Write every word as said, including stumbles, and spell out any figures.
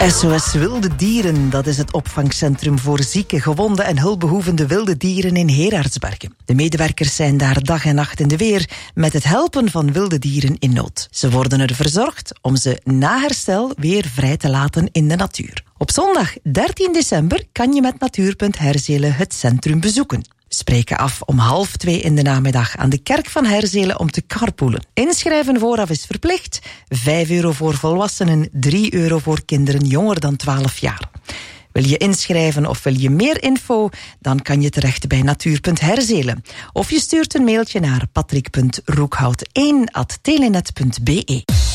S O S Wilde Dieren, dat is het opvangcentrum voor zieke, gewonde en hulpbehoevende wilde dieren in Gerardsbergen. De medewerkers zijn daar dag en nacht in de weer met het helpen van wilde dieren in nood. Ze worden er verzorgd om ze na herstel weer vrij te laten in de natuur. Op zondag dertien december kan je met Natuurpunt Herzelen het centrum bezoeken. We spreken af om half twee in de namiddag aan de kerk van Herzelen om te carpoolen. Inschrijven vooraf is verplicht. vijf euro voor volwassenen, drie euro voor kinderen jonger dan twaalf jaar. Wil je inschrijven of wil je meer info? Dan kan je terecht bij Natuurpunt Herzelen. Of je stuurt een mailtje naar patrick punt roekhout één at telenet punt be.